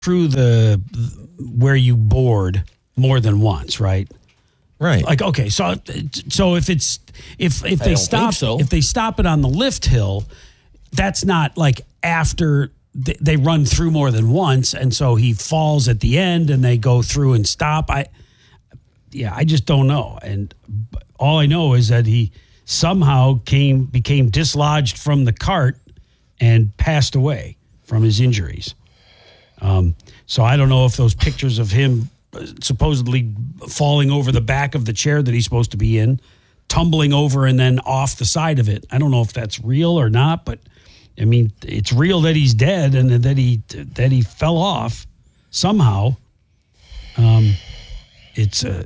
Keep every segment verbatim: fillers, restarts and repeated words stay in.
through the where you board more than once, right? Right. Like, okay, so so if it's if if I they don't stop think so. if they stop it on the lift hill, that's not like after they, they run through more than once, and so he falls at the end, and they go through and stop. I, yeah, I just don't know, and all I know is that he somehow came became dislodged from the cart and passed away from his injuries. Um, so I don't know if those pictures of him supposedly falling over the back of the chair that he's supposed to be in, tumbling over and then off the side of it. I don't know if that's real or not, but I mean, it's real that he's dead and that he that he fell off somehow. Um, it's a.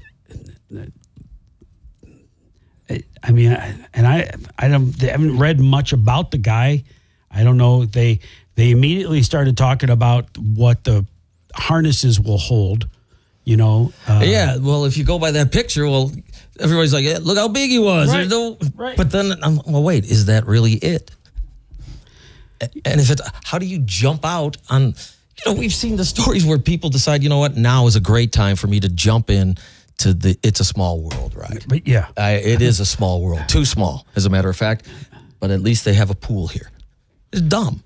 I mean, and I I don't they haven't read much about the guy. I don't know. They they immediately started talking about what the harnesses will hold. You know, uh, yeah. Well, if you go by that picture, well, everybody's like, yeah, "Look how big he was." Right, no, right. But then, um, well, wait, is that really it? And if it's, how do you jump out on? You know, we've seen the stories where people decide, you know what, now is a great time for me to jump in to the It's a Small World ride. But yeah, I, it is a small world, too small, as a matter of fact. But at least they have a pool here. It's dumb.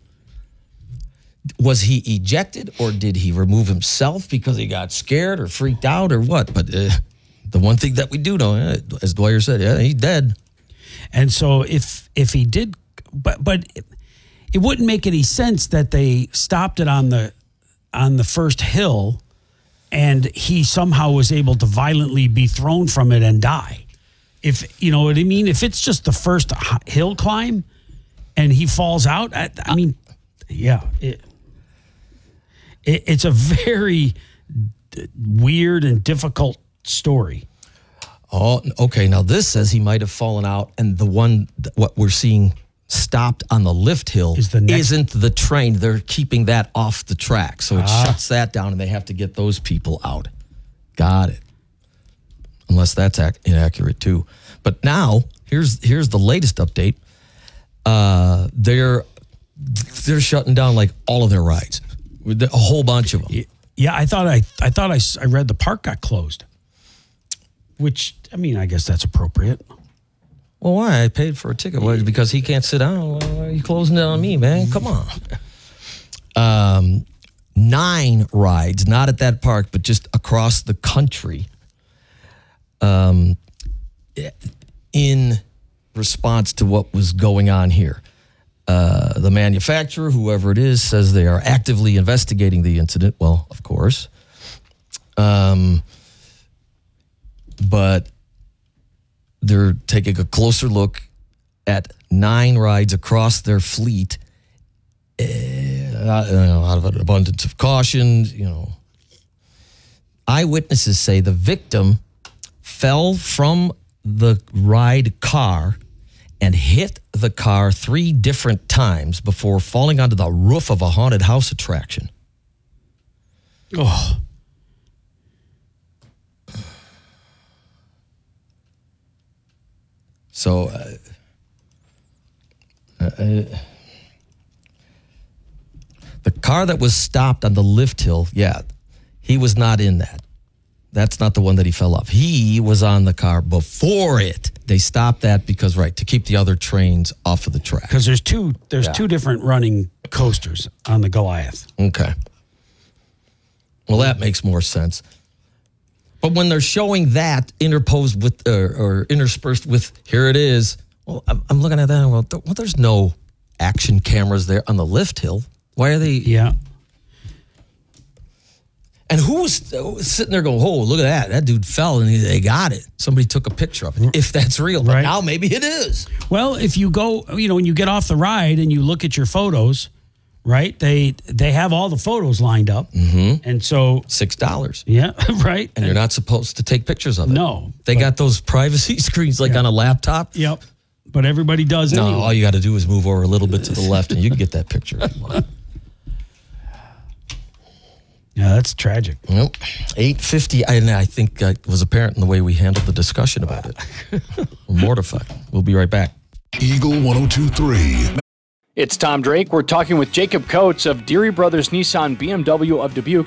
Was he ejected or did he remove himself because he got scared or freaked out or what? But uh, the one thing that we do know, uh, as Dwyer said, yeah, he's dead. And so if if he did, but but it, it wouldn't make any sense that they stopped it on the on the first hill, and he somehow was able to violently be thrown from it and die. If you know what I mean, if it's just the first h- hill climb, and he falls out, I, I mean, yeah. It, It, it's a very d- weird and difficult story. Oh, okay. Now this says he might have fallen out, and the one th- what we're seeing stopped on the lift hill Is the next- isn't the train. They're keeping that off the track, so it Ah. shuts that down, and they have to get those people out. Got it. Unless that's ac- inaccurate too. But now here's here's the latest update. Uh, they're they're shutting down like all of their rides. A whole bunch of them. Yeah, I thought I I thought I, s- I read the park got closed. Which, I mean, I guess that's appropriate. Well, why? I paid for a ticket. Why? Because he can't sit down. Why are you closing down on me, man? Come on. Um, nine rides, not at that park, but just across the country. Um, in response to what was going on here. Uh, the manufacturer, whoever it is, says they are actively investigating the incident. Well, of course. Um, but they're taking a closer look at nine rides across their fleet. Uh, you know, out of an abundance of caution, you know. Eyewitnesses say the victim fell from the ride car and hit the car three different times before falling onto the roof of a haunted house attraction. Oh. So, uh, uh, the car that was stopped on the lift hill, yeah, he was not in that. That's not the one that he fell off. He was on the car before it. They stopped that because, right, to keep the other trains off of the track. Because there's two there's Yeah. two different running coasters on the Goliath. Okay. Well, that makes more sense. But when they're showing that interposed with, uh, or interspersed with, here it is, well, I'm, I'm looking at that and well, th- well, there's no action cameras there on the lift hill. Why are they? Yeah. And who was uh, sitting there going, oh, look at that. That dude fell and he, they got it. Somebody took a picture of it, if that's real. But Right. now maybe it is. Well, if you go, you know, when you get off the ride and you look at your photos, right? They they have all the photos lined up. Mm-hmm. And so, six dollars. yeah, right. And you're not supposed to take pictures of it. No, They but- got those privacy screens like Yeah. on a laptop. Yep. But everybody does No, anyway. all you got to do is move over a little bit to the left and you can get that picture if you want. Yeah, that's tragic. Nope. eight fifty, and I think uh, it was apparent in the way we handled the discussion about it. We're mortified. We'll be right back. Eagle one oh two three. It's Tom Drake. We're talking with Jacob Coates of Deary Brothers Nissan B M W of Dubuque.